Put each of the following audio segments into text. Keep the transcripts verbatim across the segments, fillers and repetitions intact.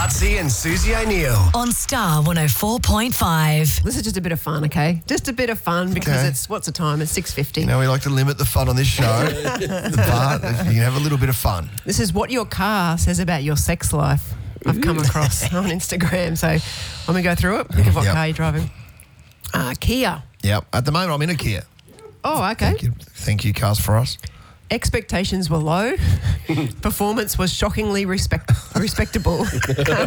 Matsy and Susie O'Neill. On Star one oh four point five. This is just a bit of fun, okay? Just a bit of fun because Okay. it's, what's the time? It's six fifty. You know, we like to limit the fun on this show, but you can have a little bit of fun. This is what your car says about your sex life. I've come across on Instagram. So let me go through it. Think of what Yep. car you're driving. Uh, Kia. Yep. At the moment, I'm in a Kia. Oh, okay. Thank you, Thank you, Cars for Us. Expectations were low. Performance was shockingly respect- respectable. So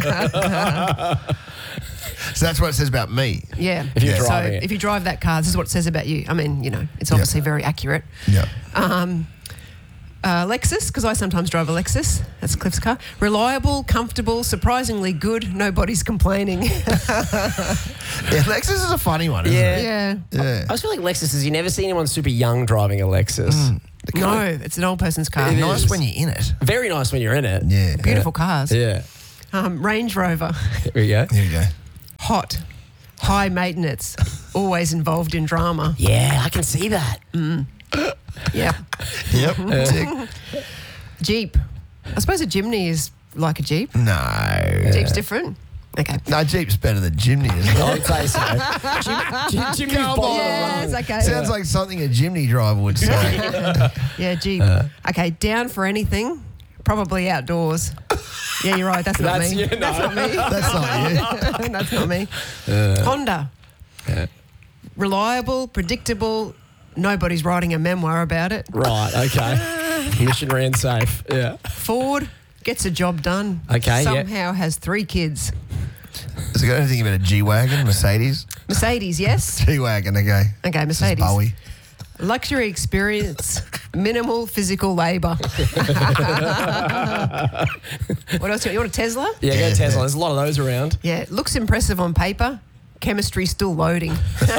that's what it says about me. Yeah. If you're so driving it. if you drive that car, this is what it says about you. I mean, you know, it's obviously very accurate. Yeah. Um, uh, Lexus, because I sometimes drive a Lexus. That's Cliff's car. Reliable, comfortable, surprisingly good. Nobody's complaining. Yeah, Lexus is a funny one, isn't Yeah. it? yeah. Yeah. I just feel like Lexus is, you never see anyone super young driving a Lexus. The No, car- it's an old person's car. It Nice is. when you're in it. Very nice when you're in it. Yeah. Beautiful cars. Yeah. Um, Range Rover. Here we go. Here you go. Hot. High maintenance. Always involved in drama. Yeah, I can see that. Yeah. Yep. Tick. Jeep. I suppose a Jimny is like a Jeep. No. Jeep's different. Okay. No, Jeep's better than Jimny, isn't I it? would say so. Jim, Jim, Jim Come bottom on. Yes, okay. Sounds like something a Jimny driver would say. Yeah, Jeep. Okay, down for anything. Probably outdoors. Yeah, you're right. That's not That's me. you, no. That's not me. That's not you. That's not me. Honda. Yeah. Reliable, predictable. Nobody's writing a memoir about it. Right, okay. Missionary and safe. Yeah. Ford gets a job done. Okay, yeah. Somehow has three kids. Has it got anything about a G-Wagon, Mercedes? Mercedes, yes. G-Wagon, okay. Okay, This is Mercedes. Bowie. Luxury experience, minimal physical labour. What else? You want a Tesla? Yeah, Yeah, go Tesla. yeah. There's a lot of those around. Yeah, looks impressive on paper. Chemistry still loading.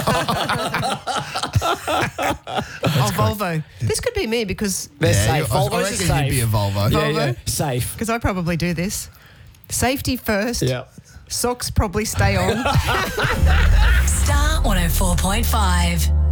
Oh, Volvo. This could be me because They're Yeah, safe. you- I- I Volvos are reckon safe. you'd be a Volvo. Yeah, Volvo? yeah. Safe. because I probably do this. Safety first. Yeah. Socks probably stay on. Star one oh four point five.